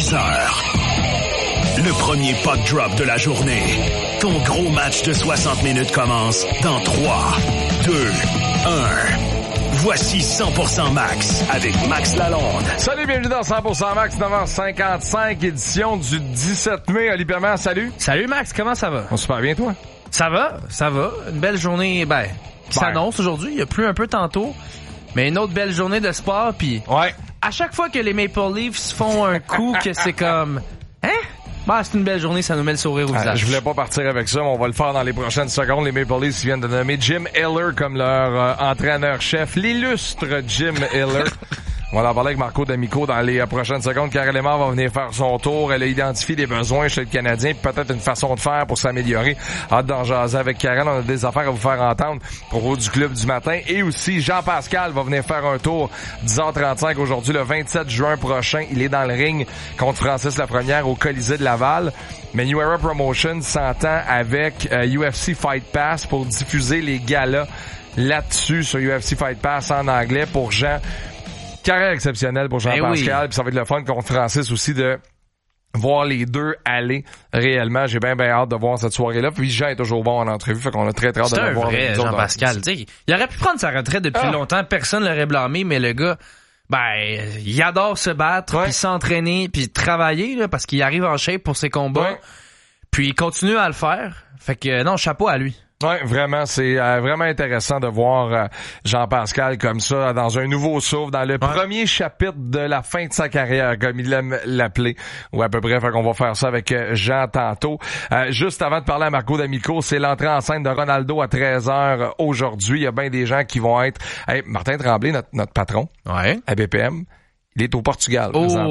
16h. Le premier puck drop de la journée. Ton gros match de 60 minutes commence dans 3, 2, 1. Voici 100% Max avec Max Lalonde. Salut, bienvenue dans 100% Max, 9h55, édition du 17 mai. Oli Perman, salut. Salut Max, comment ça va? On super bien, toi? Ça va. Une belle journée, qui s'annonce aujourd'hui. Il y a plu un peu tantôt, mais une autre belle journée de sport. Puis ouais. À chaque fois que les Maple Leafs font un coup que c'est comme... c'est une belle journée, ça nous met le sourire au visage. Je voulais pas partir avec ça, mais on va le faire dans les prochaines secondes. Les Maple Leafs viennent de nommer Jim Hiller comme leur entraîneur-chef, l'illustre Jim Hiller. On va en parler avec Marco D'Amico dans les prochaines secondes. Karel Emard va venir faire son tour. Elle a identifié des besoins chez le Canadien, puis peut-être une façon de faire pour s'améliorer. Hâte d'en jaser avec Karel. On a des affaires à vous faire entendre pour vous du club du matin. Et aussi, Jean-Pascal va venir faire un tour 10h35 aujourd'hui, le 27 juin prochain. Il est dans le ring contre Francis Lafrenière au Colisée de Laval. Mais New Era Promotion s'entend avec UFC Fight Pass pour diffuser les galas là-dessus sur UFC Fight Pass en anglais pour Jean. Carrière exceptionnelle pour Jean-Pascal, puis ça va être le fun contre Francis aussi de voir les deux aller réellement. J'ai bien hâte de voir cette soirée-là. Puis Jean est toujours bon en entrevue, fait qu'on a très hâte de le voir. C'est un vrai Jean-Pascal. Il aurait pu prendre sa retraite depuis longtemps, personne l'aurait blâmé, mais le gars, il adore se battre, puis s'entraîner, puis travailler là, parce qu'il arrive en shape pour ses combats. Ouais. Puis il continue à le faire. Fait que non, chapeau à lui. Ouais, vraiment, c'est vraiment intéressant de voir Jean-Pascal comme ça, dans un nouveau souffle, dans le premier chapitre de la fin de sa carrière, comme il aime l'appeler, ou à peu près. Fait qu'on va faire ça avec Jean tantôt. Juste avant de parler à Marco D'Amico, c'est l'entrée en scène de Ronaldo à 13h aujourd'hui. Il y a bien des gens qui vont être... Hey, Martin Tremblay, notre patron, à BPM, il est au Portugal.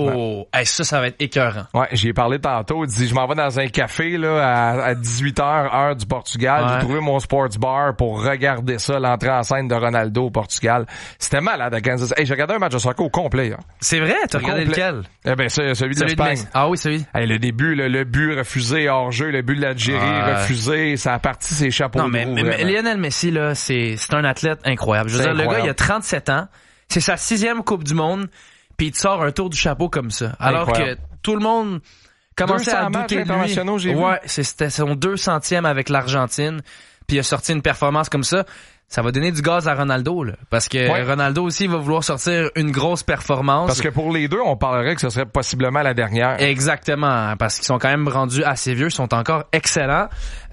Ça va être écœurant. Ouais, j'y ai parlé tantôt. Il dit, je m'en vais dans un café là à 18h, heure du Portugal. J'ai trouvé mon sports bar pour regarder ça, l'entrée en scène de Ronaldo au Portugal. C'était malade à Kansas. Hey, j'ai regardé un match de soccer au complet. Hein. C'est vrai? T'as regardé lequel? C'est celui de l'Espagne. Oui, celui. Hey, le début, le but refusé hors jeu, le but de l'Algérie refusé. Ça a parti ses chapeaux de roue. Mais Lionel Messi, là, c'est un athlète incroyable. Je veux dire, le gars, il a 37 ans. C'est sa 6e Coupe du Monde. Puis il te sort un tour du chapeau comme ça. Alors que tout le monde commençait à douter de lui. Ouais, c'était son 200e avec l'Argentine. Puis il a sorti une performance comme ça. Ça va donner du gaz à Ronaldo, là. Parce que Ronaldo aussi va vouloir sortir une grosse performance. Parce que pour les deux, on parlerait que ce serait possiblement la dernière. Exactement. Parce qu'ils sont quand même rendus assez vieux. Ils sont encore excellents.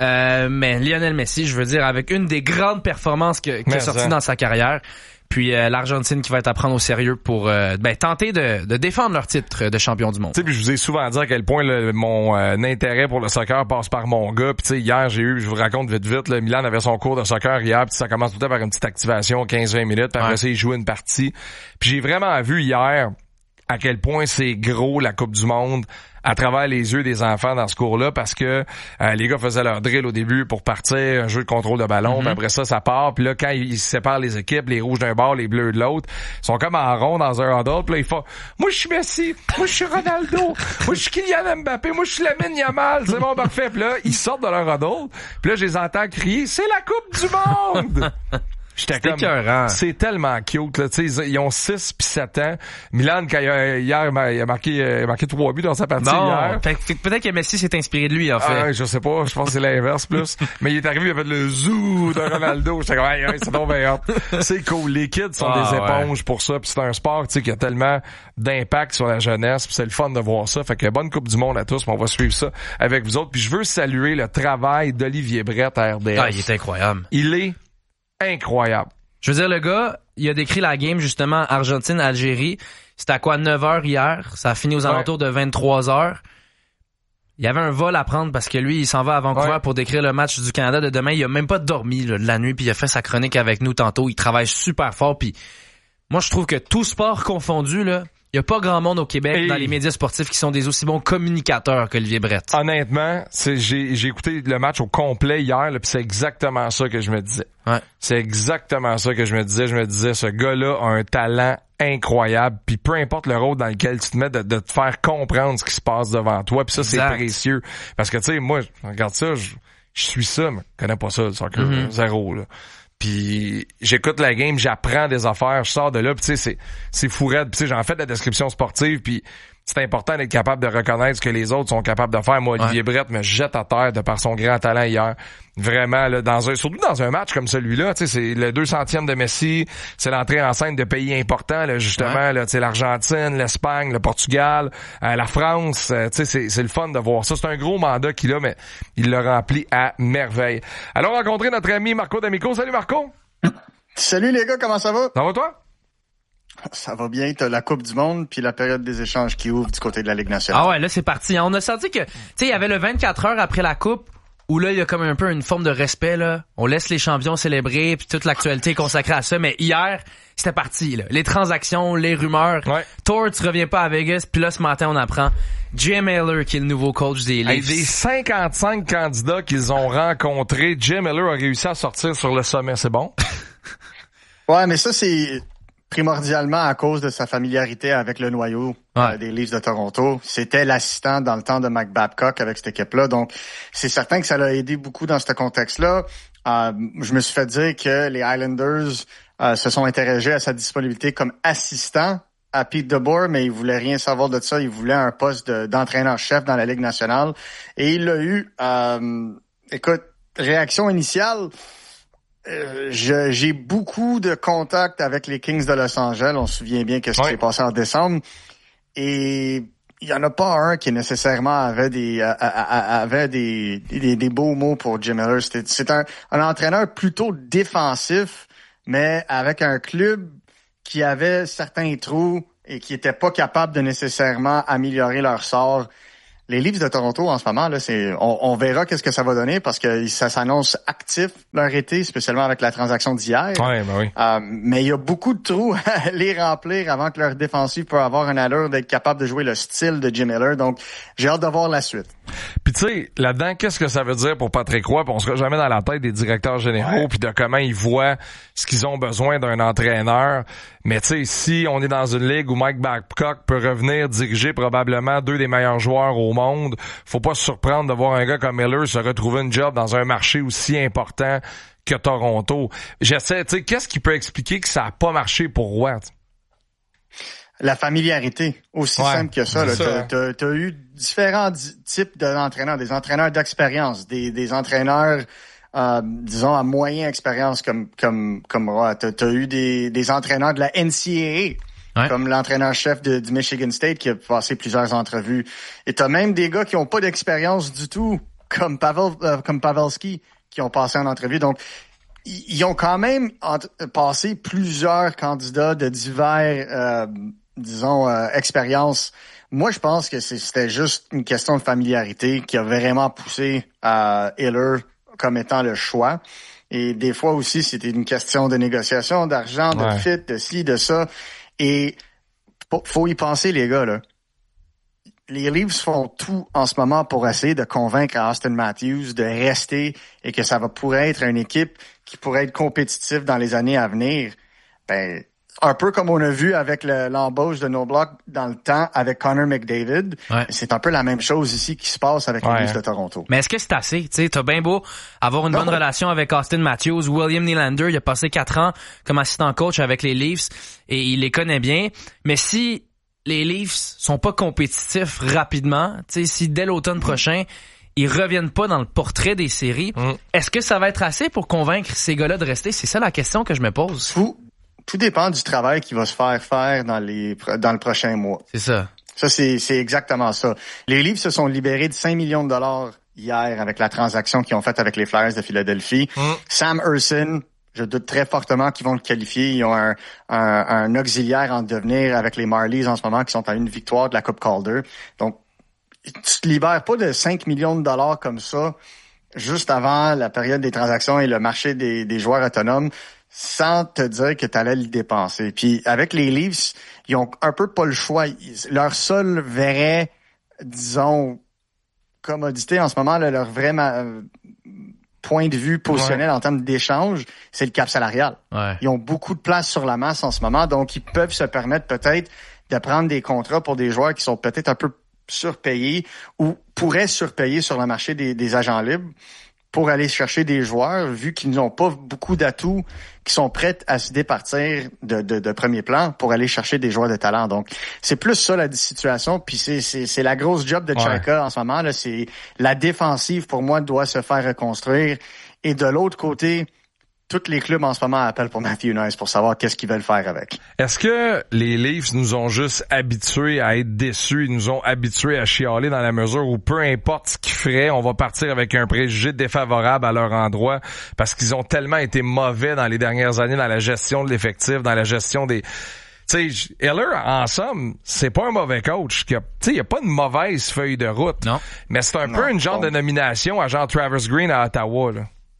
Mais Lionel Messi, je veux dire, avec une des grandes performances qu'il a sorties dans sa carrière. Puis l'Argentine qui va être à prendre au sérieux pour tenter de défendre leur titre de champion du monde. Tu sais, puis je vous ai souvent dit à quel point mon intérêt pour le soccer passe par mon gars. Puis tu sais, hier, je vous raconte vite, là, Milan avait son cours de soccer hier, puis ça commence tout le temps par une petite activation, 15-20 minutes, puis après ça, il joue une partie. Puis j'ai vraiment vu hier à quel point c'est gros la Coupe du Monde à travers les yeux des enfants dans ce cours-là, parce que les gars faisaient leur drill au début pour partir, un jeu de contrôle de ballon, puis après ça part, puis là, quand ils séparent les équipes, les rouges d'un bord, les bleus de l'autre, ils sont comme en rond dans un huddle, puis là, ils font « Moi, je suis Messi, moi, je suis Ronaldo, moi, je suis Kylian Mbappé, moi, je suis Lamine Yamal, c'est bon, parfait. » Puis là, ils sortent de leur huddle, puis là, je les entends crier « C'est la Coupe du Monde! » J'étais comme, c'est tellement cute, là, tu sais, ils ont 6 puis 7 ans. Milan, quand hier, il a marqué 3 buts dans sa partie hier. Peut-être que Messi s'est inspiré de lui, en fait. Je sais pas, je pense que c'est l'inverse plus. Mais il est arrivé, il a fait le zoo de Ronaldo. J'étais comme, c'est donc bien hot. C'est cool. Les kids sont des éponges pour ça, puis c'est un sport, tu sais, qui a tellement d'impact sur la jeunesse, puis c'est le fun de voir ça. Fait que bonne Coupe du Monde à tous, on va suivre ça avec vous autres. Puis je veux saluer le travail d'Olivier Brett à RDS. Il est incroyable. Il est incroyable. Je veux dire, le gars, il a décrit la game, justement, Argentine-Algérie. C'était à quoi, 9h hier? Ça a fini aux alentours de 23h. Il y avait un vol à prendre parce que lui, il s'en va à Vancouver pour décrire le match du Canada de demain. Il a même pas dormi là, de la nuit, puis il a fait sa chronique avec nous tantôt. Il travaille super fort, puis moi, je trouve que tout sport confondu, là, il y a pas grand monde au Québec dans les médias sportifs qui sont des aussi bons communicateurs qu'Olivier Brett. Honnêtement, j'ai écouté le match au complet hier, puis c'est exactement ça que je me disais. Ouais. C'est exactement ça que je me disais. Je me disais, ce gars-là a un talent incroyable, puis peu importe le rôle dans lequel tu te mets, de te faire comprendre ce qui se passe devant toi, puis ça, c'est précieux. Parce que, tu sais, moi, regarde ça, je suis ça, mais je connais pas ça, le soccer, zéro, là. Puis j'écoute la game, j'apprends des affaires, je sors de là, puis tu sais, c'est fou raide. Puis tu sais, j'en fais de la description sportive, puis c'est important d'être capable de reconnaître ce que les autres sont capables de faire. Moi, Olivier Brett me jette à terre de par son grand talent hier. Vraiment, là, surtout dans un match comme celui-là, tu sais, c'est le 200e de Messi, c'est l'entrée en scène de pays importants, là, justement, là, tu sais, l'Argentine, l'Espagne, le Portugal, la France, tu sais, c'est le fun de voir ça. C'est un gros mandat qu'il a, mais il l'a rempli à merveille. Allons rencontrer notre ami Marco D'Amico. Salut Marco! Salut les gars, comment ça va? Ça va toi? Ça va bien, t'as la Coupe du Monde puis la période des échanges qui ouvre du côté de la Ligue nationale. Ah ouais, là c'est parti. On a senti que, tu sais, il y avait le 24 heures après la Coupe où là il y a comme un peu une forme de respect là. On laisse les champions célébrer puis toute l'actualité est consacrée à ça. Mais hier, c'était parti là. Les transactions, les rumeurs. Ouais. Torts revient pas à Vegas puis là ce matin on apprend Jim Miller qui est le nouveau coach des Leafs. Des 55 candidats qu'ils ont rencontrés, Jim Miller a réussi à sortir sur le sommet. C'est bon? Ouais, mais ça c'est primordialement à cause de sa familiarité avec le noyau des Leafs de Toronto. C'était l'assistant dans le temps de Mike Babcock avec cette équipe-là. Donc, c'est certain que ça l'a aidé beaucoup dans ce contexte-là. Je me suis fait dire que les Islanders se sont interrogés à sa disponibilité comme assistant à Pete DeBoer, mais ils voulaient rien savoir de ça. Ils voulaient un poste d'entraîneur-chef dans la Ligue nationale. Et il l'a eu. Écoute, réaction initiale... j'ai beaucoup de contacts avec les Kings de Los Angeles. On se souvient bien que ce qui s'est passé en décembre. Et il y en a pas un qui nécessairement avait des beaux mots pour Jim Miller. C'est un entraîneur plutôt défensif, mais avec un club qui avait certains trous et qui était pas capable de nécessairement améliorer leur sort. Les Leafs de Toronto, en ce moment, là, on verra qu'est-ce que ça va donner parce que ça s'annonce actif leur été, spécialement avec la transaction d'hier. Ouais, ben oui. Mais il y a beaucoup de trous à les remplir avant que leur défensive peut avoir une allure d'être capable de jouer le style de Jim Miller. Donc, j'ai hâte de voir la suite. Puis tu sais, là-dedans, qu'est-ce que ça veut dire pour Patrick Roy? Puis on sera jamais dans la tête des directeurs généraux puis de comment ils voient ce qu'ils ont besoin d'un entraîneur. Mais tu sais, si on est dans une ligue où Mike Babcock peut revenir diriger probablement deux des meilleurs joueurs au monde, faut pas se surprendre de voir un gars comme Miller se retrouver une job dans un marché aussi important que Toronto. J'essaie, tu sais, qu'est-ce qui peut expliquer que ça a pas marché pour Roy? La familiarité, aussi simple que ça. T'as eu différents types d'entraîneurs, des entraîneurs d'expérience, des entraîneurs, disons, à moyenne expérience comme Roy. T'as eu des entraîneurs de la NCAA, comme l'entraîneur-chef du Michigan State qui a passé plusieurs entrevues. Et t'as même des gars qui ont pas d'expérience du tout, comme Pavelski, qui ont passé en entrevue. Donc, ils ont quand même passé plusieurs candidats de divers expériences. Moi, je pense que c'était juste une question de familiarité qui a vraiment poussé Hiller comme étant le choix. Et des fois aussi, c'était une question de négociation, d'argent, de fit, de ci, de ça. Et faut y penser, les gars, là. Les Leafs font tout en ce moment pour essayer de convaincre Austin Matthews de rester et que ça pourrait être une équipe qui pourrait être compétitive dans les années à venir. Ben, un peu comme on a vu avec l'embauche de No Block dans le temps avec Connor McDavid. C'est un peu la même chose ici qui se passe avec les Leafs de Toronto. Mais est-ce que c'est assez? Tu sais, t'as bien beau avoir une bonne relation avec Austin Matthews. William Nylander, il a passé 4 ans comme assistant coach avec les Leafs et il les connaît bien. Mais si les Leafs sont pas compétitifs rapidement, tu sais, si dès l'automne prochain, ils reviennent pas dans le portrait des séries, est-ce que ça va être assez pour convaincre ces gars-là de rester? C'est ça la question que je me pose. Tout dépend du travail qui va se faire dans le prochain mois. C'est ça. Ça, c'est exactement ça. Les Leafs se sont libérés de 5 millions de dollars hier avec la transaction qu'ils ont faite avec les Flyers de Philadelphie. Sam Ersson, je doute très fortement qu'ils vont le qualifier. Ils ont un auxiliaire en devenir avec les Marlies en ce moment qui sont à une victoire de la Coupe Calder. Donc, tu te libères pas de 5 millions de dollars comme ça juste avant la période des transactions et le marché des joueurs autonomes sans te dire que tu allais le dépenser. Puis avec les Leafs, ils ont un peu pas le choix. Leur seul vrai, disons, commodité en ce moment, là, leur vrai point de vue positionnel en termes d'échange, c'est le cap salarial. Ils ont beaucoup de place sur la masse en ce moment, donc ils peuvent se permettre peut-être de prendre des contrats pour des joueurs qui sont peut-être un peu surpayés ou pourraient surpayer sur le marché des agents libres. pour aller chercher des joueurs, vu qu'ils n'ont pas beaucoup d'atouts qui sont prêts à se départir de premier plan pour aller chercher des joueurs de talent. Donc, c'est plus ça la situation. Puis c'est la grosse job de Chaka en ce moment. Là, c'est la défensive, pour moi, doit se faire reconstruire. Et de l'autre côté, tous les clubs en ce moment appellent pour Matthew Nice pour savoir qu'est-ce qu'ils veulent faire avec. Est-ce que les Leafs nous ont juste habitués à être déçus, ils nous ont habitués à chialer dans la mesure où peu importe ce qu'ils feraient, on va partir avec un préjugé défavorable à leur endroit parce qu'ils ont tellement été mauvais dans les dernières années dans la gestion de l'effectif, dans la gestion des... Tu sais, Eller, en somme, c'est pas un mauvais coach. Tu sais, il y a pas une mauvaise feuille de route. Non. Mais c'est un peu une genre de nomination à genre Travis Green à Ottawa, là.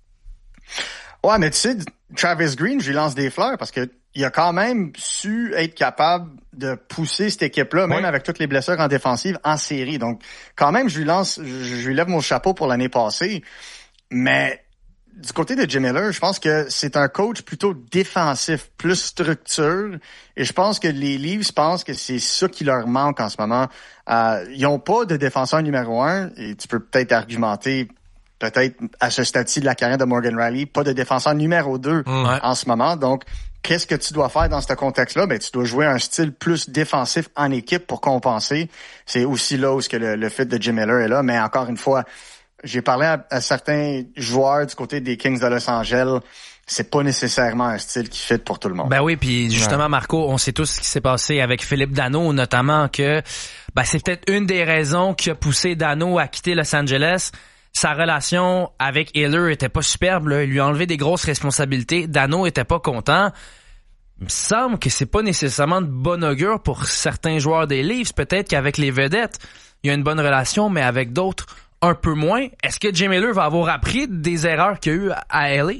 Ouais, mais tu sais, Travis Green, je lui lance des fleurs parce que il a quand même su être capable de pousser cette équipe-là, même avec toutes les blessures en défensive, en série. Donc, quand même, je lui lève mon chapeau pour l'année passée. Mais du côté de Jim Miller, je pense que c'est un coach plutôt défensif, plus structure. Et je pense que les Leafs pensent que c'est ça qui leur manque en ce moment. Ils n'ont pas de défenseur numéro 1 et tu peux peut-être argumenter peut-être à ce stade-ci de la carrière de Morgan Rielly, pas de défenseur numéro 2 en ce moment. Donc, qu'est-ce que tu dois faire dans ce contexte-là? Ben, tu dois jouer un style plus défensif en équipe pour compenser. C'est aussi là où le fit de Jim Miller est là. Mais encore une fois, j'ai parlé à certains joueurs du côté des Kings de Los Angeles. C'est pas nécessairement un style qui fit pour tout le monde. Ben oui, puis justement, Marco, on sait tous ce qui s'est passé avec Philippe Danault, notamment que c'est peut-être une des raisons qui a poussé Danault à quitter Los Angeles. Sa relation avec Eller était pas superbe, là. Il lui a enlevé des grosses responsabilités. Danault était pas content. Il me semble que c'est pas nécessairement de bon augure pour certains joueurs des Leafs. Peut-être qu'avec les vedettes, il y a une bonne relation, mais avec d'autres, un peu moins. Est-ce que Jim Miller va avoir appris des erreurs qu'il y a eu à LA?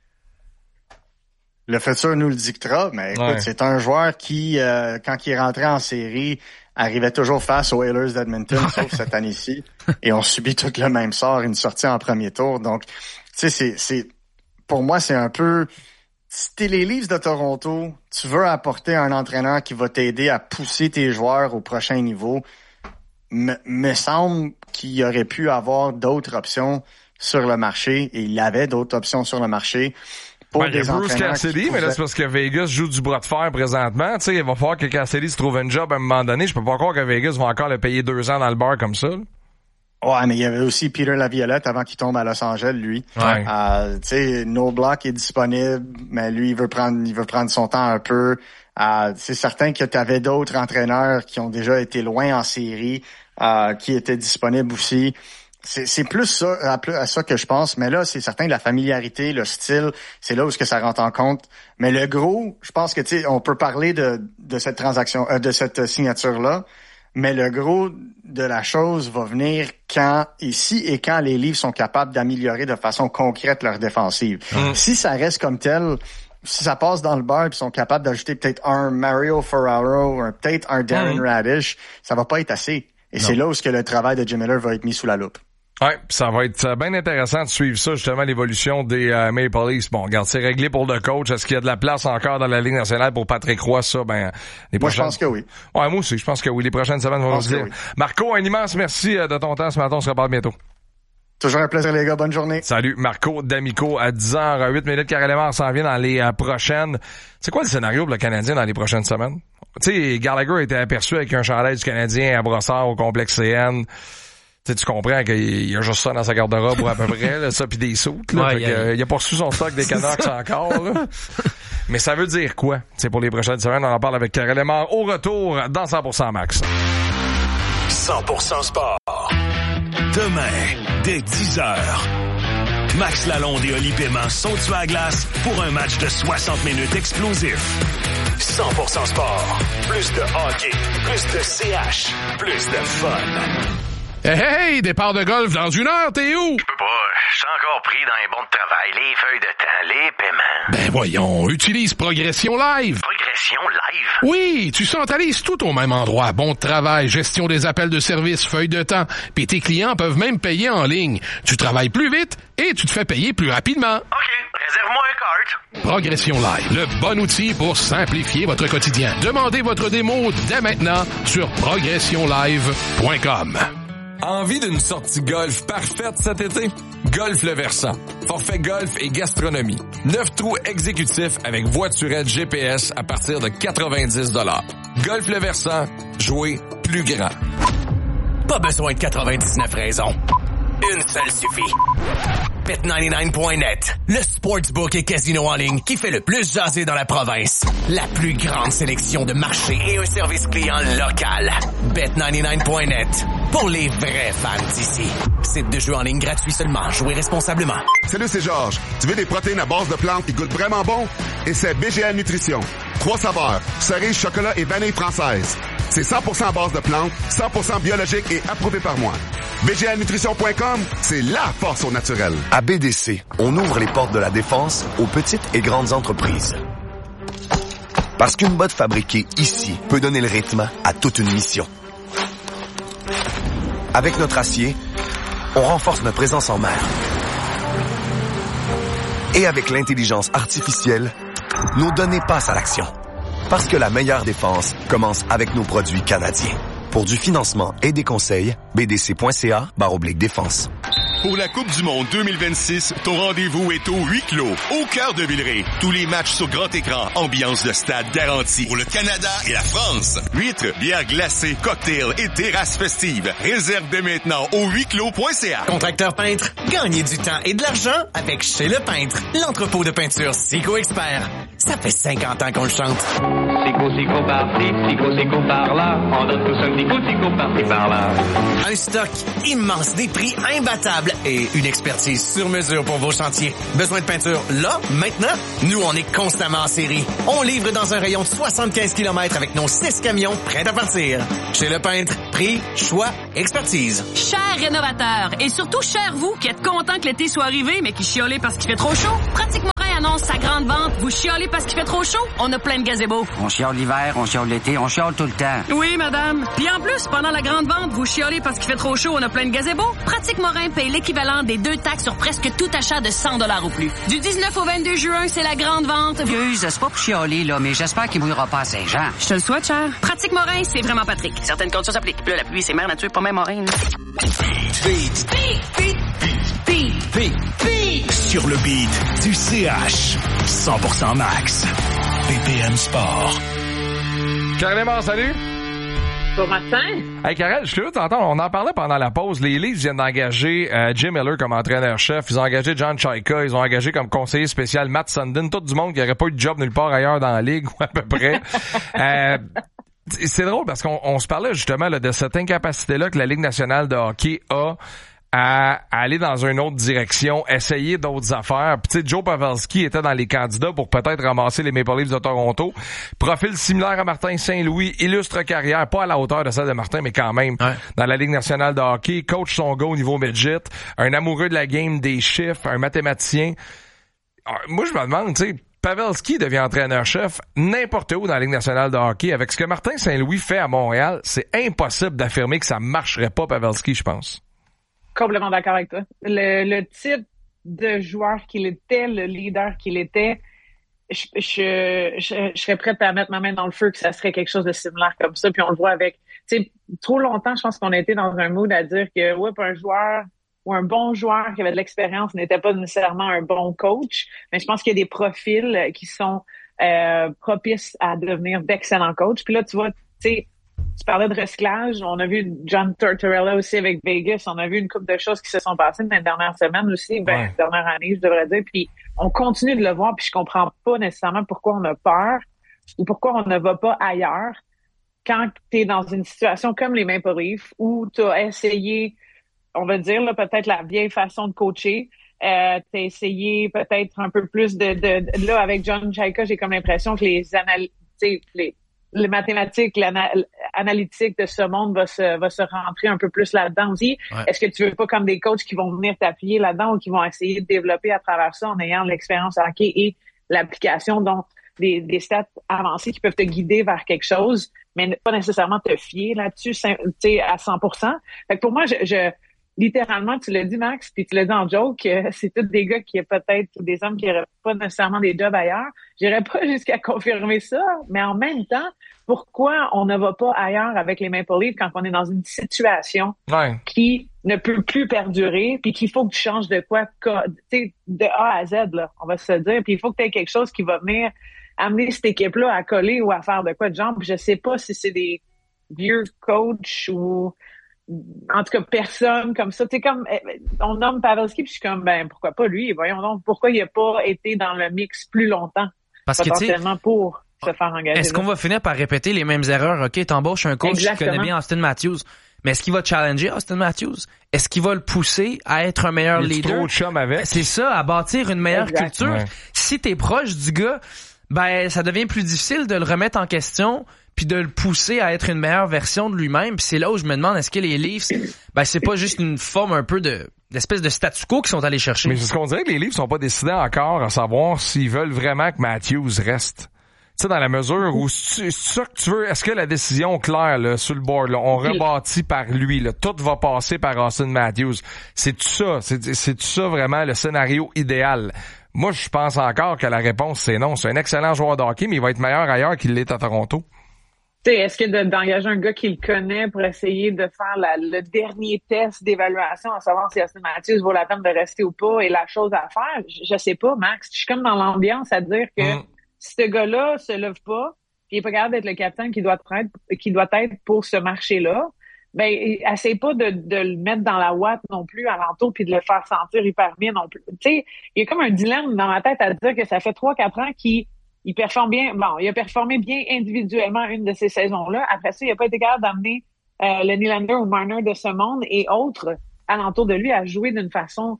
Le futur nous le dictera, mais écoute, c'est un joueur qui, quand il est rentré en série, arrivait toujours face aux Oilers d'Edmonton, sauf cette année-ci. Et on subit tout le même sort, une sortie en premier tour. Donc, tu sais, pour moi, c'est un peu... Si t'es les Leafs de Toronto, tu veux apporter un entraîneur qui va t'aider à pousser tes joueurs au prochain niveau. Me semble qu'il aurait pu avoir d'autres options sur le marché, et il avait d'autres options sur le marché. Il y a Bruce Cassidy, mais là, c'est parce que Vegas joue du bras de fer présentement. Tu sais, il va falloir que Cassidy se trouve un job à un moment donné. Je peux pas croire que Vegas va encore le payer 2 ans dans le bar comme ça. Ouais, mais il y avait aussi Peter Laviolette avant qu'il tombe à Los Angeles, lui. Ouais. Tu sais, No Block est disponible, mais lui, il veut prendre son temps un peu. C'est certain que tu avais d'autres entraîneurs qui ont déjà été loin en série, qui étaient disponibles aussi. C'est plus ça, à ça que je pense. Mais là, c'est certain, la familiarité, le style, c'est là où ce que ça rentre en compte. Mais le gros, je pense que, tu sais, on peut parler de cette transaction, de cette signature-là. Mais le gros de la chose va venir quand les Leafs sont capables d'améliorer de façon concrète leur défensive. Si ça reste comme tel, si ça passe dans le beurre et sont capables d'ajouter peut-être un Mario Ferraro ou peut-être un Darren Radish, ça va pas être assez. Et c'est là où le travail de Jim Miller va être mis sous la loupe. Ouais, ça va être bien intéressant de suivre ça, justement, l'évolution des Maple Leafs. Bon, regarde, c'est réglé pour le coach. Est-ce qu'il y a de la place encore dans la Ligue nationale pour Patrick Roy, ça? Les prochaines... Moi, je pense que oui. Ouais, moi aussi, je pense que oui. Les prochaines semaines vont nous dire. Oui. Marco, un immense merci de ton temps ce matin. On se reparle bientôt. Toujours un plaisir, les gars. Bonne journée. Salut, Marco D'Amico à 10h08. Karel Emard s'en vient dans les prochaines. C'est quoi le scénario pour le Canadien dans les prochaines semaines? Tu sais, Gallagher était aperçu avec un chandail du Canadien à Brossard au complexe CN. Tu comprends qu'il y a juste ça dans sa garde-robe ou à peu près, là, ça pis des soutes, là. Il a pas reçu son stock des Canucks encore, là. Mais ça veut dire quoi? C'est pour les prochaines semaines, on en parle avec Karel Emard au retour dans 100% Max. 100% Sport. Demain, dès 10h. Max Lalonde et Oli Paiement sont sur la glace pour un match de 60 minutes explosif. 100% Sport. Plus de hockey, plus de CH, plus de fun. Hey, départ de golf dans 1 heure, t'es où? Je peux pas, je suis encore pris dans les bons de travail, les feuilles de temps, les paiements. Ben voyons, utilise Progression Live. Progression Live? Oui, tu centralises tout au même endroit. Bon de travail, gestion des appels de service, feuilles de temps. Puis tes clients peuvent même payer en ligne. Tu travailles plus vite et tu te fais payer plus rapidement. OK, réserve-moi un cart. Progression Live, le bon outil pour simplifier votre quotidien. Demandez votre démo dès maintenant sur progressionlive.com. Envie d'une sortie golf parfaite cet été? Golf Le Versant. Forfait golf et gastronomie. 9 trous exécutifs avec voiturette GPS à partir de 90 $. Golf Le Versant. Jouer plus grand. Pas besoin de 99 raisons. Une seule suffit. Bet99.net, le sportsbook et casino en ligne qui fait le plus jaser dans la province. La plus grande sélection de marchés et un service client local. Bet99.net, pour les vrais fans d'ici. Site de jeu en ligne gratuit seulement. Jouez responsablement. Salut, c'est Georges. Tu veux des protéines à base de plantes qui goûtent vraiment bon? Et c'est BGA Nutrition. 3 saveurs, cerise, chocolat et vanille française. C'est 100% à base de plantes, 100% biologique et approuvé par moi. BGAnutrition.com, c'est la force au naturel. À BDC, on ouvre les portes de la défense aux petites et grandes entreprises. Parce qu'une botte fabriquée ici peut donner le rythme à toute une mission. Avec notre acier, on renforce notre présence en mer. Et avec l'intelligence artificielle, nos données passent à l'action. Parce que la meilleure défense commence avec nos produits canadiens. Pour du financement et des conseils, bdc.ca/défense. Pour la Coupe du Monde 2026, ton rendez-vous est au huis clos, au cœur de Villeray. Tous les matchs sur grand écran, ambiance de stade garantie. Pour le Canada et la France, huîtres, bières glacées, cocktails et terrasses festives. Réserve dès maintenant au huisclos.ca. Contracteur peintre, gagnez du temps et de l'argent avec Chez Le Peintre, l'entrepôt de peinture Sico Expert. Ça fait 50 ans qu'on le chante. Sico par-ci, Sico par-là, on donne tous un Sico par-ci par-là. Un stock immense, des prix imbattables et une expertise sur mesure pour vos chantiers. Besoin de peinture là, maintenant? Nous, on est constamment en série. On livre dans un rayon de 75 km avec nos 6 camions prêts à partir. Chez Le Peintre, prix, choix, expertise. Chers rénovateurs, et surtout chers vous qui êtes contents que l'été soit arrivé mais qui chiolez parce qu'il fait trop chaud, Pratique Morin annonce sa grande vente. Vous chiolez parce qu'il fait trop chaud? On a plein de gazebos. On chiole l'hiver, on chiole l'été, on chiole tout le temps. Oui, madame. Puis en plus, pendant la grande vente, vous chiolez parce qu'il fait trop chaud, on a plein de gazebos. Pratique Morin paye l'équivalent des 2 taxes sur presque tout achat de 100 $ ou plus. Du 19 au 22 juin, c'est la grande vente. Excuse, c'est pas pour chialer, là, mais j'espère qu'il mouillera pas à Saint-Jean. Je te le souhaite, cher. Pratique Morin, c'est vraiment Patrick. Certaines conditions s'appliquent. Puis là, la pluie, c'est mère nature, pas même Morin. Sur le beat du CH. 100% max. BPM Sport. Carrément, salut! Bon matin. Hey, Karel, je suis curieux de t'entendre. On en parlait pendant la pause. Les Leafs viennent d'engager Jim Miller comme entraîneur-chef. Ils ont engagé John Chaika. Ils ont engagé comme conseiller spécial Matt Sundin. Tout du monde qui n'aurait pas eu de job nulle part ailleurs dans la ligue, ou à peu près. C'est drôle parce qu'on se parlait justement là, de cette incapacité-là que la Ligue nationale de hockey a à aller dans une autre direction, essayer d'autres affaires. Puis tu sais, Joe Pavelski était dans les candidats pour peut-être ramasser les Maple Leafs de Toronto. Profil similaire à Martin Saint-Louis, illustre carrière, pas à la hauteur de celle de Martin, mais quand même dans la Ligue nationale de hockey. Coach son gars au niveau midget, un amoureux de la game des chiffres, un mathématicien. Alors, moi, je me demande, tu sais, Pavelski devient entraîneur-chef n'importe où dans la Ligue nationale de hockey. Avec ce que Martin Saint-Louis fait à Montréal, c'est impossible d'affirmer que ça marcherait pas, Pavelski, je pense. Complètement d'accord avec toi. Le type de joueur qu'il était, le leader qu'il était, je serais prête à mettre ma main dans le feu que ça serait quelque chose de similaire comme ça. Puis on le voit avec, tu sais, trop longtemps, je pense qu'on a été dans un mood à dire que, ouais, un joueur ou un bon joueur qui avait de l'expérience n'était pas nécessairement un bon coach. Mais je pense qu'il y a des profils qui sont propices à devenir d'excellents coachs. Puis là, tu vois, tu sais, tu parlais de recyclage. On a vu John Tortorella aussi avec Vegas. On a vu une couple de choses qui se sont passées dans les dernières semaines aussi, dernière année, je devrais dire. Puis on continue de le voir, puis je comprends pas nécessairement pourquoi on a peur ou pourquoi on ne va pas ailleurs quand tu es dans une situation comme les Maple Leafs où tu as essayé, on va dire, là, peut-être la vieille façon de coacher. T'as essayé peut-être un peu plus de là, avec John Chaika, j'ai comme l'impression que les mathématiques, l'analytique de ce monde va se rentrer un peu plus là-dedans aussi. Ouais. Est-ce que tu veux pas comme des coachs qui vont venir t'appuyer là-dedans ou qui vont essayer de développer à travers ça en ayant l'expérience hockey et l'application, donc des stats avancées qui peuvent te guider vers quelque chose, mais pas nécessairement te fier là-dessus, tu sais, à 100%. Fait que pour moi, littéralement, tu l'as dit, Max, puis tu l'as dit en joke, c'est tous des gars qui peut-être des hommes qui n'auraient pas nécessairement des jobs ailleurs. J'irais pas jusqu'à confirmer ça, mais en même temps, pourquoi on ne va pas ailleurs avec les Maple Leafs quand on est dans une situation qui ne peut plus perdurer, puis qu'il faut que tu changes de quoi, tu sais, de A à Z, là, on va se dire, puis il faut que tu aies quelque chose qui va venir amener cette équipe-là à coller ou à faire de quoi de genre, puis je sais pas si c'est des vieux coachs ou en tout cas personne comme ça. Tu sais, comme on nomme Pavelski, puis je suis comme pourquoi pas lui, voyons donc, pourquoi il a pas été dans le mix plus longtemps, parce potentiellement pour se faire engager. Est-ce qu'on va finir par répéter les mêmes erreurs? OK, t'embauches un coach qui connaît bien Austin Matthews, mais est-ce qu'il va challenger Austin Matthews? Est-ce qu'il va le pousser à être un meilleur leader? Trop de chum avec. C'est ça, à bâtir une meilleure culture. Ouais. Si t'es proche du gars, ça devient plus difficile de le remettre en question puis de le pousser à être une meilleure version de lui-même. Puis c'est là où je me demande, est-ce que les Leafs, c'est pas juste une forme un peu d'espèce de statu quo qu'ils sont allés chercher? Mais c'est ce qu'on dirait que les Leafs sont pas décidés encore à savoir s'ils veulent vraiment que Matthews reste. Tu sais, dans la mesure où c'est ça que tu veux, est-ce que la décision claire là, sur le board, là, on rebâtit par lui, là, tout va passer par Austin Matthews. C'est tout ça, c'est tout ça vraiment le scénario idéal. Moi, je pense encore que la réponse c'est non. C'est un excellent joueur de hockey, mais il va être meilleur ailleurs qu'il l'est à Toronto. Tu sais, est-ce que d'engager un gars qui le connaît pour essayer de faire le dernier test d'évaluation à savoir si Austin Matthews vaut la peine de rester ou pas est la chose à faire? Je sais pas, Max. Je suis comme dans l'ambiance à dire que si ce gars-là se lève pas, puis il est pas capable d'être le capitaine qui doit être pour ce marché-là, essaye pas de le mettre dans la ouate non plus alentour puis de le faire sentir hyper bien non plus. Tu sais, il y a comme un dilemme dans ma tête à dire que ça fait 3-4 ans qu'il performe bien. Bon, il a performé bien individuellement une de ces saisons-là. Après ça, il a pas été capable d'amener le Nylander ou Marner de ce monde et autres alentour de lui à jouer d'une façon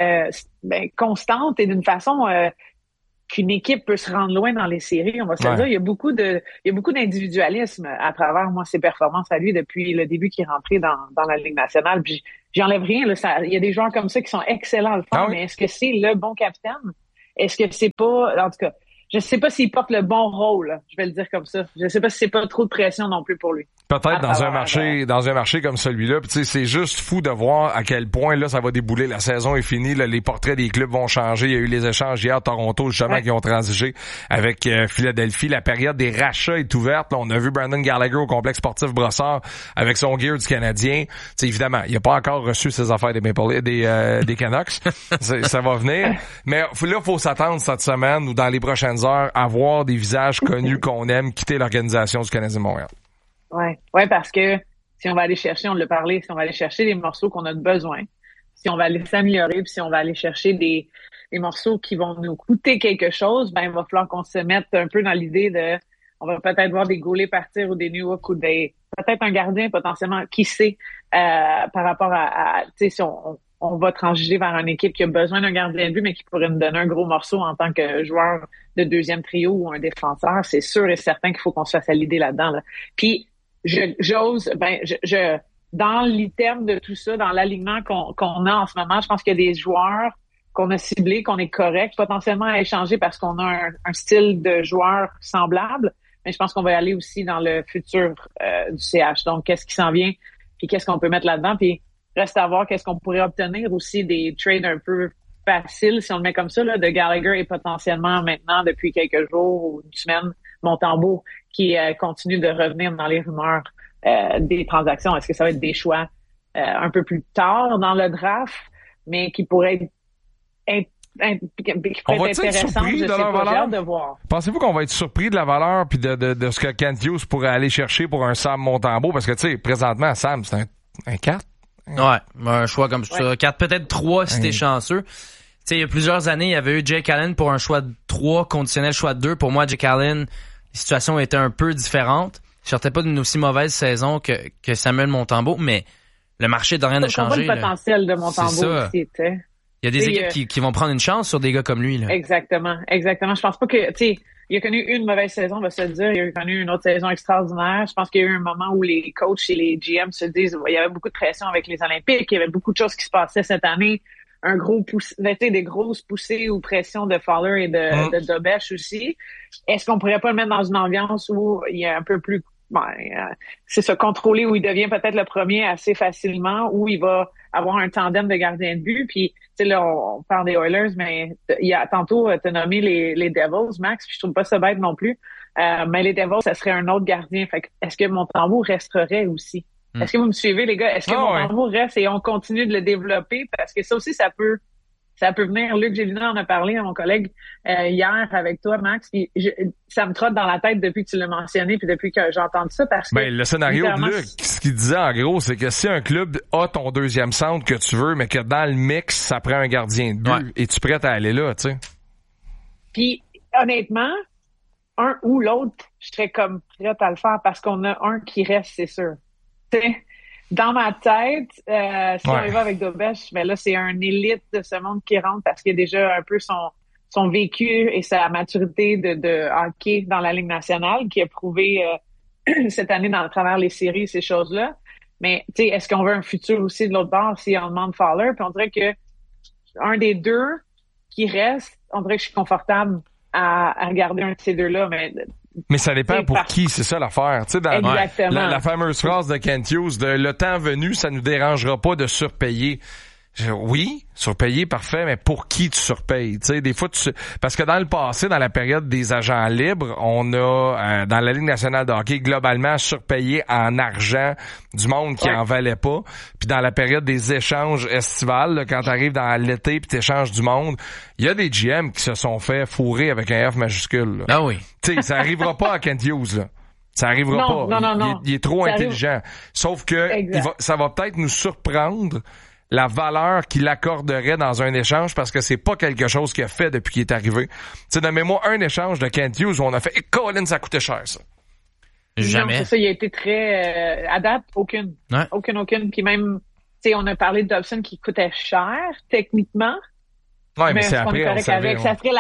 constante et d'une façon qu'une équipe peut se rendre loin dans les séries. On va se dire, il y a beaucoup d'individualisme à travers ses performances à lui depuis le début qu'il est rentré dans la Ligue nationale. Puis j'enlève rien. Il y a des joueurs comme ça qui sont excellents à le faire, mais est-ce que c'est le bon capitaine? Est-ce que c'est pas, en tout cas, je sais pas s'il porte le bon rôle, je vais le dire comme ça. Je sais pas si c'est pas trop de pression non plus pour lui. Peut-être dans un marché comme celui-là. Puis tu sais, c'est juste fou de voir à quel point là ça va débouler. La saison est finie, là, les portraits des clubs vont changer. Il y a eu les échanges hier à Toronto justement qui ont transigé avec Philadelphie. La période des rachats est ouverte. Là, on a vu Brandon Gallagher au complexe sportif Brossard avec son gear du Canadien. Tu sais, évidemment, il a pas encore reçu ses affaires des des Canucks. Ça va venir. Mais là, faut s'attendre cette semaine ou dans les prochaines heures à voir des visages connus qu'on aime quitter l'organisation du Canadien de Montréal. Ouais, parce que si on va aller chercher, on l'a parlé, si on va aller chercher les morceaux qu'on a de besoin, si on va aller s'améliorer, puis si on va aller chercher des morceaux qui vont nous coûter quelque chose, il va falloir qu'on se mette un peu dans l'idée de, on va peut-être voir des goalers partir ou des Newhook ou peut-être un gardien potentiellement, qui sait, par rapport à tu sais, si on va transiger vers une équipe qui a besoin d'un gardien de but, mais qui pourrait nous donner un gros morceau en tant que joueur de deuxième trio ou un défenseur, c'est sûr et certain qu'il faut qu'on se fasse à l'idée là-dedans. Là. Puis, dans l'item de tout ça, dans l'alignement qu'on a en ce moment, je pense qu'il y a des joueurs qu'on a ciblés, qu'on est correct, potentiellement à échanger parce qu'on a un style de joueur semblable, mais je pense qu'on va aller aussi dans le futur du CH. Donc, qu'est-ce qui s'en vient, puis qu'est-ce qu'on peut mettre là-dedans, puis reste à voir qu'est-ce qu'on pourrait obtenir aussi des trades un peu faciles, si on le met comme ça, là, de Gallagher et potentiellement maintenant, depuis quelques jours ou une semaine, Montembeault, qui continue de revenir dans les rumeurs des transactions. Est-ce que ça va être des choix un peu plus tard dans le draft, mais qui pourraient être intéressants? Je sais pas, j'ai hâte de voir. Pensez-vous qu'on va être surpris de la valeur puis de ce que Kent Hughes pourrait aller chercher pour un Sam Montembeault? Parce que, tu sais, présentement, Sam, c'est un 4. Ouais, un choix comme ça. 4, peut-être 3 si t'es chanceux. Tu sais, il y a plusieurs années, il y avait eu Jake Allen pour un choix de 3, conditionnel choix de 2. Pour moi, Jake Allen, la situation était un peu différente. Je sortais pas d'une aussi mauvaise saison que Samuel Montembeault, mais le marché de rien n'a changé. Le potentiel de Montembeault aussi, tu sais. Il y a des équipes qui vont prendre une chance sur des gars comme lui, là. Exactement. Je pense pas que, tu sais, il a connu une mauvaise saison, on va se le dire. Il a connu une autre saison extraordinaire. Je pense qu'il y a eu un moment où les coachs et les GM se disent, il y avait beaucoup de pression avec les Olympiques, il y avait beaucoup de choses qui se passaient cette année. Un gros des grosses poussées ou pressions de Fowler et de Dobèche aussi. Est-ce qu'on pourrait pas le mettre dans une ambiance où il est un peu plus c'est se contrôler où il devient peut-être le premier assez facilement, où il va avoir un tandem de gardiens de but. Puis, tu sais, là, on parle des Oilers, mais tantôt, t'as nommé les Devils, Max, puis je trouve pas ça bête non plus. Mais les Devils, ça serait un autre gardien. Fait que, est-ce que Montembeault resterait aussi? Est-ce que vous me suivez, les gars? Est-ce que Montembeault reste et on continue de le développer? Parce que ça aussi, ça peut venir. Luc Gélina en a parlé à mon collègue hier avec toi, Max. Puis ça me trotte dans la tête depuis que tu l'as mentionné puis depuis que j'ai entendu ça. Parce que le scénario de Luc, ce qu'il disait en gros, c'est que si un club a ton deuxième centre que tu veux, mais que dans le mix, ça prend un gardien de but, es-tu prêt à aller là, tu sais? Puis honnêtement, un ou l'autre, je serais comme prête à le faire parce qu'on a un qui reste, c'est sûr. T'sais, dans ma tête, si on y va avec Dobèche, ben là, c'est un élite de ce monde qui rentre parce qu'il y a déjà un peu son vécu et sa maturité de hockey dans la Ligue nationale qui a prouvé cette année à travers les séries, ces choses-là. Mais, tu sais, est-ce qu'on veut un futur aussi de l'autre bord si on demande Fowler? Puis on dirait que un des deux qui reste, on dirait que je suis confortable à regarder un de ces deux-là, mais ça dépend pour qui, c'est ça l'affaire. Tu sais, dans la fameuse phrase de Kent Hughes de le temps venu, ça nous dérangera pas de surpayer. Oui, surpayer, parfait, mais pour qui tu surpayes? Tu sais, des fois, parce que dans le passé, dans la période des agents libres, on a, dans la Ligue nationale de hockey, globalement, surpayé en argent du monde qui en valait pas. Puis dans la période des échanges estivales, là, quand t'arrives dans l'été puis t'échanges du monde, il y a des GM qui se sont fait fourrer avec un F majuscule. Là. Ah oui. Tu sais, ça arrivera pas à Kent Hughes, là. Ça arrivera pas. Non. Il est trop intelligent. Sauf que ça va peut-être nous surprendre la valeur qu'il accorderait dans un échange parce que c'est pas quelque chose qu'il a fait depuis qu'il est arrivé. Tu sais, donne-moi un échange de Kent Hughes où on a fait Colin, ça coûtait cher, ça. Jamais. Non, c'est ça, il a été très à date, aucune. Ouais. Aucune. Puis même, tu sais, on a parlé de Dobson qui coûtait cher, techniquement. Ouais, mais c'est après, on savait. Ça serait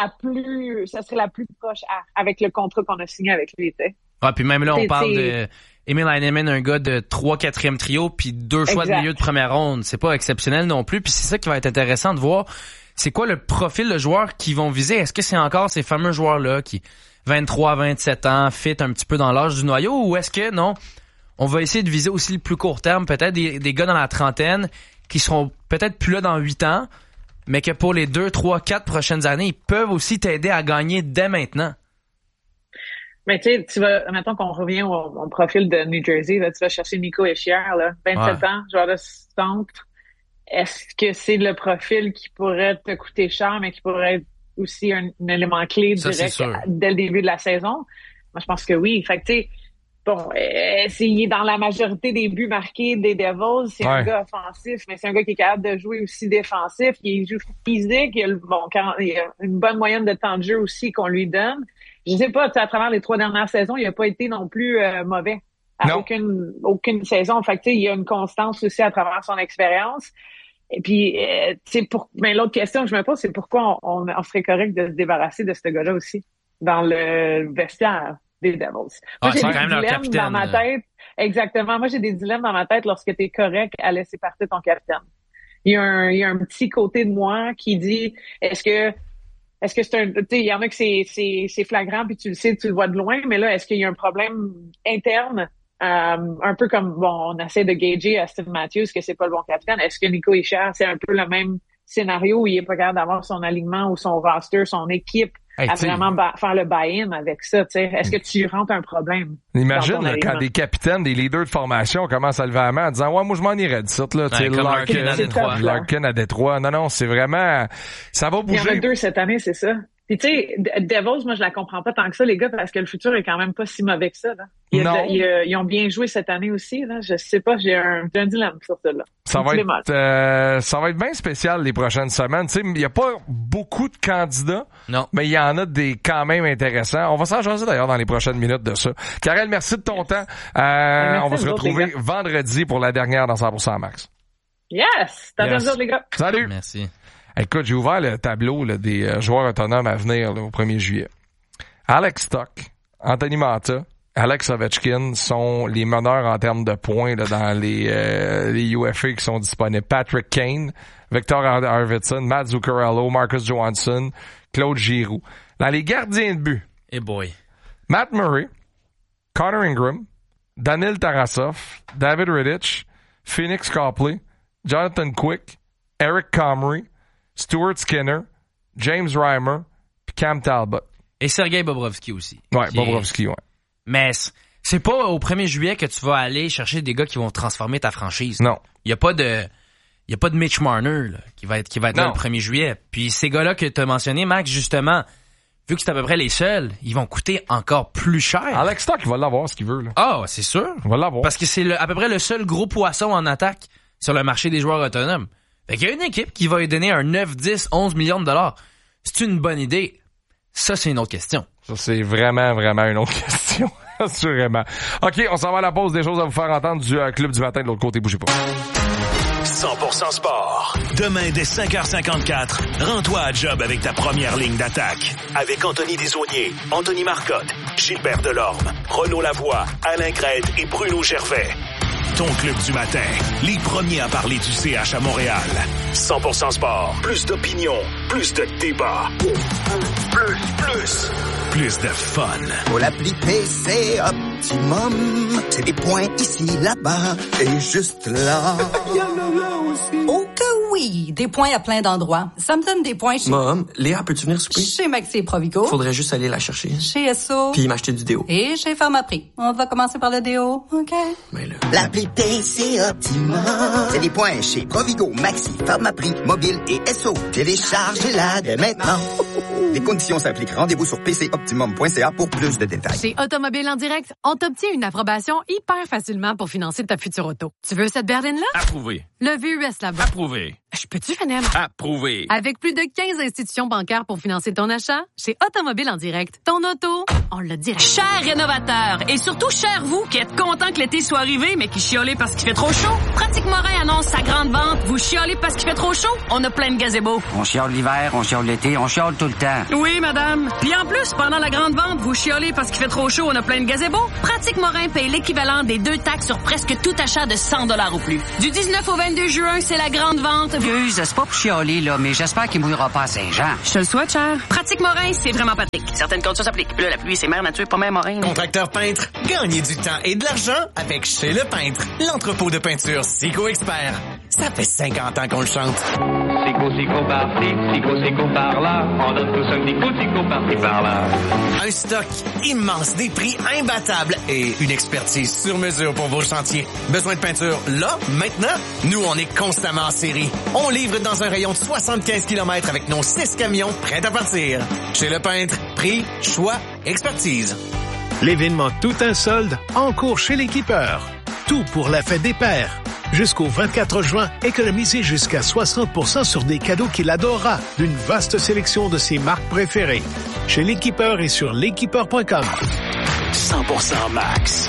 la plus proche avec le contrat qu'on a signé avec lui, tu sais. Ah, puis même là, on parle de Emil Heinemann, un gars de 3-4e trio, puis 2 choix de milieu de première ronde. C'est pas exceptionnel non plus. Puis c'est ça qui va être intéressant de voir. C'est quoi le profil de joueurs qu'ils vont viser? Est-ce que c'est encore ces fameux joueurs-là qui, 23-27 ans, fit un petit peu dans l'âge du noyau? Ou est-ce que, non, on va essayer de viser aussi le plus court terme, peut-être des gars dans la trentaine qui seront peut-être plus là dans 8 ans, mais que pour les 2, 3, 4 prochaines années, ils peuvent aussi t'aider à gagner dès maintenant. Mais tu sais, maintenant qu'on revient au profil de New Jersey, là, tu vas chercher Nico Hischier, là, 27 ans, joueur de centre. Est-ce que c'est le profil qui pourrait te coûter cher, mais qui pourrait être aussi un élément clé direct dès le début de la saison? Moi, je pense que oui. Fait que tu sais, bon, il est dans la majorité des buts marqués des Devils. C'est un gars offensif, mais c'est un gars qui est capable de jouer aussi défensif. Il joue physique. Il a une bonne moyenne de temps de jeu aussi qu'on lui donne. Je sais pas, à travers les 3 dernières saisons, il a pas été non plus mauvais à aucune saison. Fait que tu sais, il y a une constance aussi à travers son expérience. Et puis, mais l'autre question que je me pose, c'est pourquoi on serait correct de se débarrasser de ce gars-là aussi dans le vestiaire des Devils. Moi, j'ai des dilemmes dans ma tête. Exactement. Moi, j'ai des dilemmes dans ma tête lorsque tu es correct à laisser partir ton capitaine. Il y a un petit côté de moi qui dit, est-ce que c'est un, tu sais, il y en a que c'est flagrant puis tu le sais, tu le vois de loin, mais là, est-ce qu'il y a un problème interne, un peu comme, bon, on essaie de gager Austin Matthews que c'est pas le bon capitaine. Est-ce que Nico Hischier, c'est un peu le même scénario où il est pas capable d'avoir son alignement ou son roster, son équipe à vraiment faire le buy-in avec ça, tu sais. Est-ce que tu rentres un problème? Imagine, là, quand des capitaines, des leaders de formation commencent à lever la main en disant, ouais, moi, je m'en irais de ça, là, tu sais, Larkin à Détroit. Non, c'est vraiment, ça va bouger. Il y en a 2 cette année, c'est ça. Puis tu sais, Devils, moi je la comprends pas tant que ça, les gars, parce que le futur est quand même pas si mauvais que ça. Là. Ils ont bien joué cette année aussi. Là. Je sais pas, j'ai un dilemme sur ça. Là. Ça va être bien spécial les prochaines semaines. Tu sais, il y a pas beaucoup de candidats, mais il y en a des quand même intéressants. On va s'en jaser d'ailleurs dans les prochaines minutes de ça. Karel, merci de ton temps. On va se retrouver vendredi pour la dernière dans 100% Max. Yes! T'as besoin les gars. Salut! Merci. Écoute, j'ai ouvert le tableau là, des joueurs autonomes à venir là, au 1er juillet. Alex Stock, Anthony Manta, Alex Ovechkin sont les meneurs en termes de points là, dans les UFA qui sont disponibles. Patrick Kane, Victor Arvidsson, Matt Zuccarello, Marcus Johansson, Claude Giroux. Dans les gardiens de but, boy. Matt Murray, Connor Ingram, Daniil Tarasov, David Rittich, Phoenix Copley, Jonathan Quick, Eric Comrie, Stuart Skinner, James Reimer, puis Cam Talbot. Et Sergei Bobrovsky aussi. Ouais, Bobrovsky, ouais. Mais c'est pas au 1er juillet que tu vas aller chercher des gars qui vont transformer ta franchise. Non. Il y a pas de Mitch Marner là, qui va être là le 1er juillet. Puis ces gars-là que tu as mentionnés, Max, justement, vu que c'est à peu près les seuls, ils vont coûter encore plus cher. Alex Stock, il va l'avoir ce qu'il veut. Là. Ah, c'est sûr. Il va l'avoir. Parce que c'est à peu près le seul gros poisson en attaque sur le marché des joueurs autonomes. Fait qu'il y a une équipe qui va lui donner un 9, 10, 11 millions de dollars. C'est une bonne idée. Ça, c'est une autre question. Ça, c'est vraiment, vraiment une autre question. Assurément. OK, on s'en va à la pause. Des choses à vous faire entendre du Club du matin de l'autre côté. Bougez pas. 100% sport. Demain, dès 5h54, rends-toi à job avec ta première ligne d'attaque. Avec Anthony Desaulniers, Anthony Marcotte, Gilbert Delorme, Renaud Lavoie, Alain Crête et Bruno Gervais. Ton club du matin. Les premiers à parler du CH à Montréal. 100% sport. Plus d'opinion. Plus de débat. Plus de fun. Pour l'appli PC Optimum, c'est des points ici, là-bas et juste là. Oh que oui! Des points à plein d'endroits. Ça me donne des points chez... Mom, Léa, peux-tu venir souper? Chez Maxi et Provigo. Faudrait juste aller la chercher. Chez Esso. Puis m'acheter du déo. Et chez Pharmaprix. On va commencer par le déo, OK? Mais là... L'appli PC Optimum, c'est des points chez Provigo, Maxi, Pharmaprix, Mobile et Esso. Téléchargez-la dès maintenant. Les conditions s'appliquent. Rendez-vous sur pcoptimum.ca pour plus de détails. Chez Automobile en direct, on t'obtient une approbation hyper facilement pour financer ta future auto. Tu veux cette berline-là? Approuvé. Le VUS là-bas. Approuvé. Je peux-tu finir? Approuvé. Avec plus de 15 institutions bancaires pour financer ton achat, chez Automobile en direct, ton auto, on le dirait. Chers rénovateurs, et surtout chers vous qui êtes contents que l'été soit arrivé, mais qui chiolez parce qu'il fait trop chaud, Pratique Morin annonce sa grande vente. Vous chiolez parce qu'il fait trop chaud? On a plein de gazebos. On chiole l'hiver, on chiole l'été, on chiole tout le temps. Oui, madame. Puis en plus, pendant la grande vente, vous chiolez parce qu'il fait trop chaud, on a plein de gazebos. Pratique Morin paye l'équivalent des 2 taxes sur presque tout achat de 100 $ ou plus. Du 19 au 22 juin, c'est la grande vente. Excuse, c'est pas pour chialer, là, mais j'espère qu'il mouillera pas à Saint-Jean. Je te le souhaite, cher. Pratique Morin, c'est vraiment pratique. Certaines conditions s'appliquent. Puis là, la pluie, c'est mère nature, pas mère Morin. Contracteur peintre, gagnez du temps et de l'argent avec Chez Le Peintre, l'entrepôt de peinture Sico Expert. Ça fait 50 ans qu'on le chante. Sico par-ci, Sico par-là. On donne tous un petit coup de Sico par-ci par-là. Un stock immense, des prix imbattables et une expertise sur mesure pour vos chantiers. Besoin de peinture là, maintenant? Nous, on est constamment en série. On livre dans un rayon de 75 km avec nos 6 camions prêts à partir. Chez Le Peintre, prix, choix, expertise. L'événement Tout un solde en cours chez l'équipeur. Tout pour la fête des pères. Jusqu'au 24 juin, économisez jusqu'à 60% sur des cadeaux qu'il adorera d'une vaste sélection de ses marques préférées. Chez l'équipeur et sur l'équipeur.com. 100% max.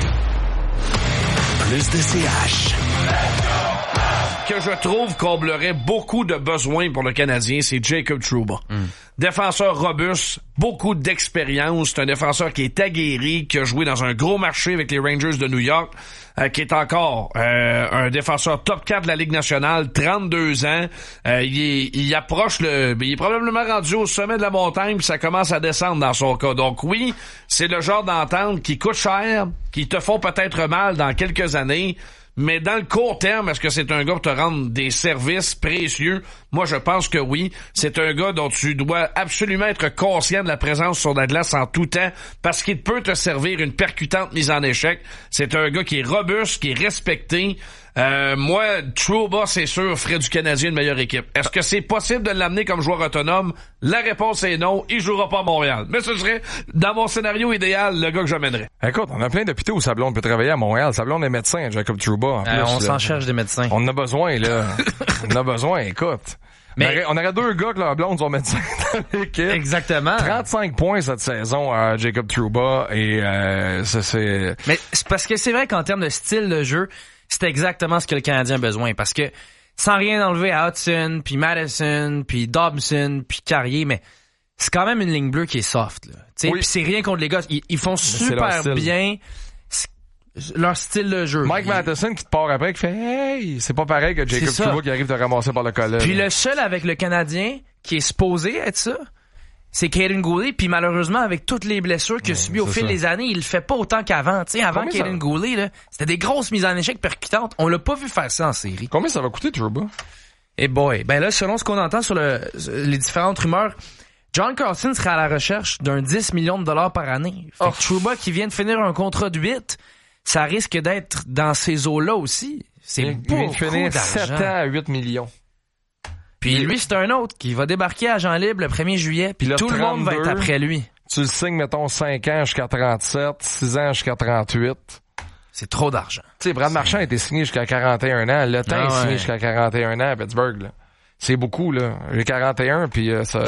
Plus de CH. Que je trouve comblerait beaucoup de besoins pour le Canadien, c'est Jacob Trouba. Défenseur robuste, beaucoup d'expérience, c'est un défenseur qui est aguerri, qui a joué dans un gros marché avec les Rangers de New York, qui est encore un défenseur top 4 de la Ligue nationale, 32 ans. Il approche il est probablement rendu au sommet de la montagne, puis ça commence à descendre dans son cas. Donc oui, c'est le genre d'entente qui coûte cher, qui te font peut-être mal dans quelques années. Mais dans le court terme, est-ce que c'est un gars pour te rendre des services précieux? Moi, je pense que oui. C'est un gars dont tu dois absolument être conscient de la présence sur la glace en tout temps parce qu'il peut te servir une percutante mise en échec. C'est un gars qui est robuste, qui est respecté. Moi, Trouba, c'est sûr, ferait du Canadien une meilleure équipe. Est-ce que c'est possible de l'amener comme joueur autonome? La réponse est non. Il jouera pas à Montréal. Mais ce serait, dans mon scénario idéal, le gars que j'amènerais. Écoute, on a plein d'hôpitaux où Sablon peut travailler à Montréal. Sablon est médecin, Jacob Trouba. En plus, on s'en cherche des médecins. On en a besoin, là. On en a besoin, écoute. Mais on aurait 2 gars que leur blonde sont médecins dans l'équipe. Exactement. 35 points cette saison à Jacob Trouba et c'est... Mais c'est parce que c'est vrai qu'en termes de style de jeu, c'est exactement ce que le Canadien a besoin. Parce que sans rien enlever à Hudson, puis Madison, puis Dobson, puis Carrier, mais c'est quand même une ligne bleue qui est soft. Là. Oui. Puis c'est rien contre les gars. Ils font super bien leur style de jeu. Mike Matheson qui te part après, qui fait « Hey! » C'est pas pareil que Jacob Trouba qui arrive te ramasser par le collet. Puis le seul avec le Canadien qui est supposé être ça, c'est Kaden Goulet, puis malheureusement, avec toutes les blessures qu'il a subies au fil des années, il le fait pas autant qu'avant. Tu sais, avant Kaden Goulet, là, c'était des grosses mises en échec percutantes. On l'a pas vu faire ça en série. Combien ça va coûter, Trouba? Eh boy, ben là, selon ce qu'on entend sur les différentes rumeurs, John Carlson serait à la recherche d'un 10 millions de dollars par année. Fait que Trouba, qui vient de finir un contrat de 8, ça risque d'être dans ces eaux-là aussi. C'est beaucoup d'argent. Il vient de finir 7 ans à 8 millions. Puis lui, c'est un autre qui va débarquer à Jean Libre le 1er juillet, puis tout le monde va être après lui. Tu le signes, mettons, 5 ans jusqu'à 37, 6 ans jusqu'à 38. C'est trop d'argent. Tu sais, Brad Marchand a été signé jusqu'à 41 ans. Le temps est signé jusqu'à 41 ans à Pittsburgh, là. C'est beaucoup, là. J'ai 41, puis ça...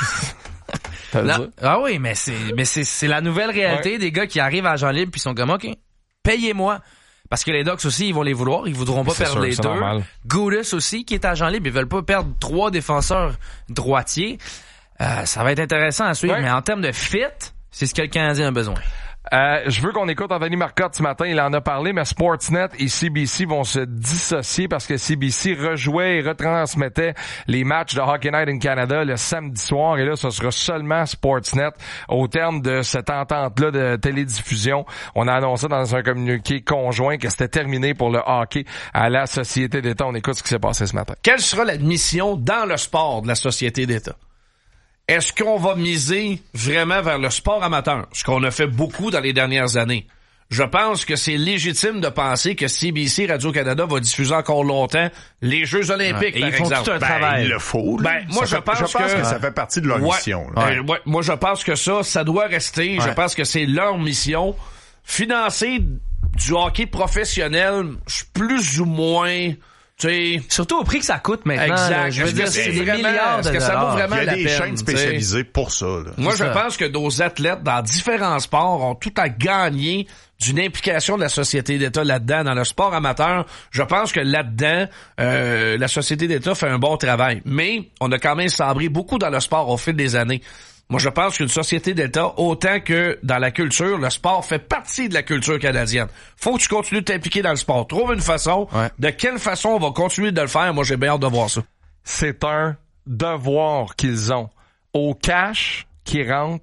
Ah oui, mais c'est la nouvelle réalité des gars qui arrivent à Jean Libre puis sont comme, OK, payez-moi. Parce que les Ducks aussi, ils vont les vouloir. Ils voudront pas perdre les deux. Goudus aussi, qui est agent libre. Ils veulent pas perdre 3 défenseurs droitiers. Ça va être intéressant à suivre. Mais en termes de fit, c'est ce que le Canadien a besoin. Je veux qu'on écoute Anthony Marcotte ce matin. Il en a parlé, mais Sportsnet et CBC vont se dissocier parce que CBC rejouait et retransmettait les matchs de Hockey Night in Canada le samedi soir. Et là, ce sera seulement Sportsnet. Au terme de cette entente-là de télédiffusion, on a annoncé dans un communiqué conjoint que c'était terminé pour le hockey à la Société d'État. On écoute ce qui s'est passé ce matin. Quelle sera la mission dans le sport de la Société d'État? Est-ce qu'on va miser vraiment vers le sport amateur? Ce qu'on a fait beaucoup dans les dernières années. Je pense que c'est légitime de penser que CBC Radio-Canada va diffuser encore longtemps les Jeux olympiques, par exemple. Ils font tout un travail. Il le faut. Moi, je pense que ça fait partie de leur mission. Moi, je pense que ça doit rester. Je pense que c'est leur mission. Financer du hockey professionnel, je suis plus ou moins... Surtout au prix que ça coûte maintenant. Exact. Je veux dire, c'est des milliards de dollars. Est-ce que ça vaut vraiment la peine? Il y a des chaînes spécialisées pour ça. Là. Moi, je pense que nos athlètes dans différents sports ont tout à gagner d'une implication de la Société d'État là-dedans. Dans le sport amateur, je pense que là-dedans, la Société d'État fait un bon travail. Mais on a quand même sabré beaucoup dans le sport au fil des années. Moi, je pense qu'une société d'État, autant que dans la culture, le sport fait partie de la culture canadienne. Faut que tu continues de t'impliquer dans le sport. Trouve une façon. De quelle façon on va continuer de le faire? Moi, j'ai bien hâte de voir ça. C'est un devoir qu'ils ont. Au cash qui rentre